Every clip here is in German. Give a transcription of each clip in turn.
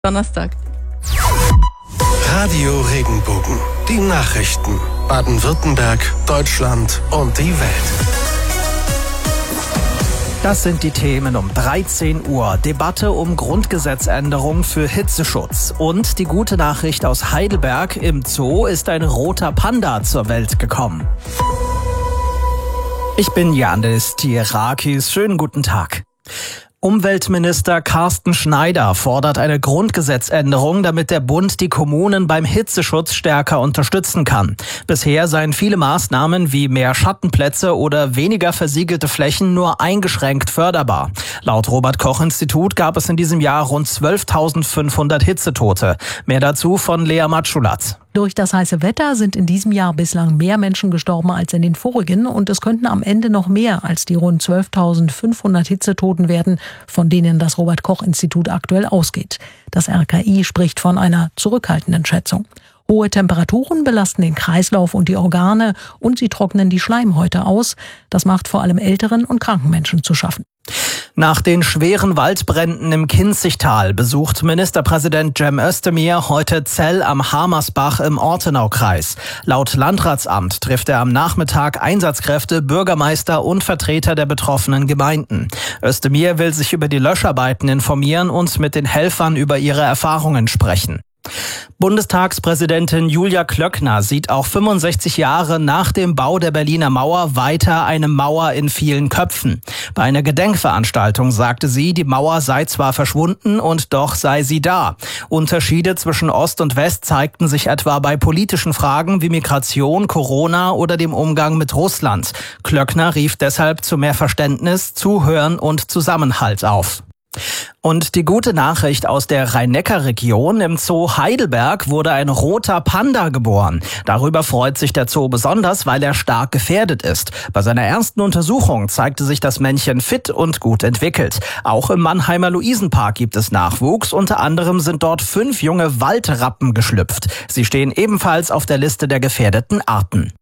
Donnerstag. Radio Regenbogen. Die Nachrichten. Baden-Württemberg, Deutschland und die Welt. Das sind die Themen um 13 Uhr. Debatte um Grundgesetzänderung für Hitzeschutz. Und die gute Nachricht aus Heidelberg: Im Zoo ist ein roter Panda zur Welt gekommen. Ich bin Janis Tierakis. Schönen guten Tag. Umweltminister Carsten Schneider fordert eine Grundgesetzänderung, damit der Bund die Kommunen beim Hitzeschutz stärker unterstützen kann. Bisher seien viele Maßnahmen wie mehr Schattenplätze oder weniger versiegelte Flächen nur eingeschränkt förderbar. Laut Robert-Koch-Institut gab es in diesem Jahr rund 12.500 Hitzetote. Mehr dazu von Lea Matschulatz. Durch das heiße Wetter sind in diesem Jahr bislang mehr Menschen gestorben als in den vorigen und es könnten am Ende noch mehr als die rund 12.500 Hitzetoten werden, von denen das Robert-Koch-Institut aktuell ausgeht. Das RKI spricht von einer zurückhaltenden Schätzung. Hohe Temperaturen belasten den Kreislauf und die Organe und sie trocknen die Schleimhäute aus. Das macht vor allem älteren und kranken Menschen zu schaffen. Nach den schweren Waldbränden im Kinzigtal besucht Ministerpräsident Cem Özdemir heute Zell am Hamersbach im Ortenaukreis. Laut Landratsamt trifft er am Nachmittag Einsatzkräfte, Bürgermeister und Vertreter der betroffenen Gemeinden. Özdemir will sich über die Löscharbeiten informieren und mit den Helfern über ihre Erfahrungen sprechen. Bundestagspräsidentin Julia Klöckner sieht auch 65 Jahre nach dem Bau der Berliner Mauer weiter eine Mauer in vielen Köpfen. Bei einer Gedenkveranstaltung sagte sie, die Mauer sei zwar verschwunden und doch sei sie da. Unterschiede zwischen Ost und West zeigten sich etwa bei politischen Fragen wie Migration, Corona oder dem Umgang mit Russland. Klöckner rief deshalb zu mehr Verständnis, Zuhören und Zusammenhalt auf. Und die gute Nachricht aus der Rhein-Neckar-Region: Im Zoo Heidelberg wurde ein roter Panda geboren. Darüber freut sich der Zoo besonders, weil er stark gefährdet ist. Bei seiner ersten Untersuchung zeigte sich das Männchen fit und gut entwickelt. Auch im Mannheimer Luisenpark gibt es Nachwuchs. Unter anderem sind dort 5 junge Waldrappen geschlüpft. Sie stehen ebenfalls auf der Liste der gefährdeten Arten.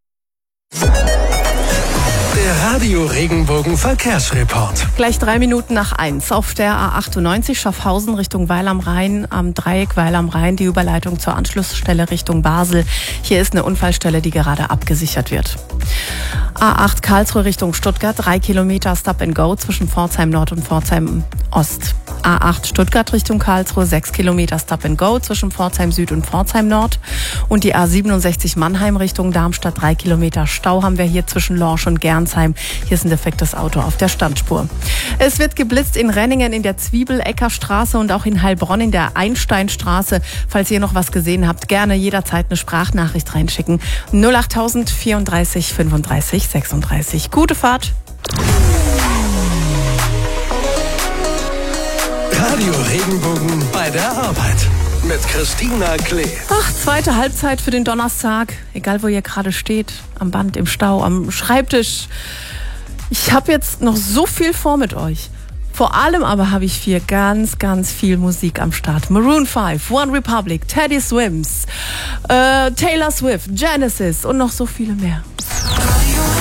Der Radio Regenbogen Verkehrsreport. Gleich 3 Minuten nach 1 auf der A98 Schaffhausen Richtung Weil am Rhein, am Dreieck Weil am Rhein, die Überleitung zur Anschlussstelle Richtung Basel. Hier ist eine Unfallstelle, die gerade abgesichert wird. A8 Karlsruhe Richtung Stuttgart, 3 Kilometer Stop and Go zwischen Pforzheim Nord und Pforzheim Ost. A8 Stuttgart Richtung Karlsruhe, 6 Kilometer Stop and Go zwischen Pforzheim Süd und Pforzheim Nord. Und die A67 Mannheim Richtung Darmstadt, 3 Kilometer Stau haben wir hier zwischen Lorsch und Gernsheim. Hier ist ein defektes Auto auf der Standspur. Es wird geblitzt in Renningen in der Zwiebelecker-Straße und auch in Heilbronn in der Einsteinstraße. Falls ihr noch was gesehen habt, gerne jederzeit eine Sprachnachricht reinschicken. 08000 34 35 36. Gute Fahrt! Radio Regenbogen bei der Arbeit mit Christina Klee. Ach, zweite Halbzeit für den Donnerstag. Egal, wo ihr gerade steht. Am Band, im Stau, am Schreibtisch. Ich habe jetzt noch so viel vor mit euch. Vor allem aber habe ich ganz viel Musik am Start. Maroon 5, One Republic, Teddy Swims, Taylor Swift, Genesis und noch so viele mehr.